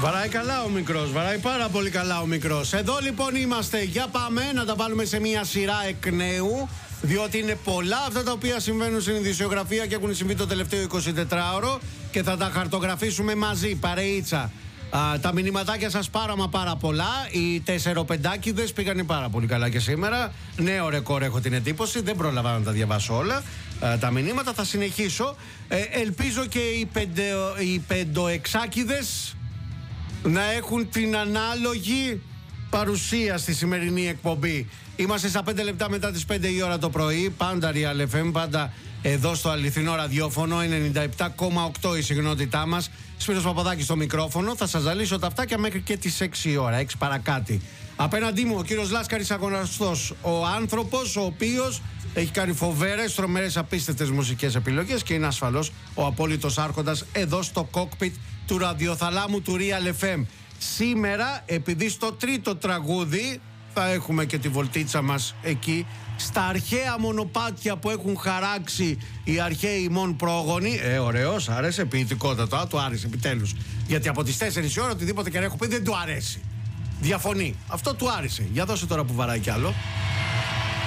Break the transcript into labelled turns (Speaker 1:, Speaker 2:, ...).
Speaker 1: Βαράει καλά ο μικρός, βαράει πάρα πολύ καλά ο μικρός. Εδώ λοιπόν είμαστε, για πάμε να τα βάλουμε σε μια σειρά εκ νέου, διότι είναι πολλά αυτά τα οποία συμβαίνουν στην ειδησιογραφία και έχουν συμβεί το τελευταίο 24ωρο και θα τα χαρτογραφήσουμε μαζί, παρεΐτσα. Τα μηνυματάκια σας πάρα πολλά. Οι 4-5 πήγανε πάρα πολύ καλά και σήμερα. Νέο ρεκόρ έχω την εντύπωση. Δεν πρόλαβα να τα διαβάσω όλα τα μηνύματα. Θα συνεχίσω. Ελπίζω και οι 5-6 να έχουν την ανάλογη παρουσία στη σημερινή εκπομπή. Είμαστε στα 5 λεπτά μετά τις 5 η ώρα το πρωί. Πάντα Real FM, πάντα εδώ στο αληθινό ραδιόφωνο. 97,8 η συχνότητά μας. Σπύρος Παπαδάκης στο μικρόφωνο. Θα σας ζαλίσω τα αυτάκια μέχρι και τις 6 η ώρα, 6 παρακάτι. Απέναντί μου ο κύριος Λάσκαρης Αγωναστός. Ο άνθρωπος ο οποίος έχει κάνει φοβερές, τρομερές, απίστευτες μουσικές επιλογές και είναι ασφαλώς ο απόλυτος άρχοντας εδώ στο κόκπιτ του ραδιοθαλάμου του Real FM. Σήμερα, επειδή στο τρίτο τραγούδι θα έχουμε και τη βολτίτσα μας εκεί, στα αρχαία μονοπάτια που έχουν χαράξει οι αρχαίοι ημών πρόγονοι. Ωραίος, άρεσε, ποιητικότατο, του άρεσε επιτέλους. Γιατί από τις 4 η ώρα οτιδήποτε και να έχω πει δεν του αρέσει. Διαφωνεί. Αυτό του άρεσε. Για δώσε τώρα που βαράει κι άλλο.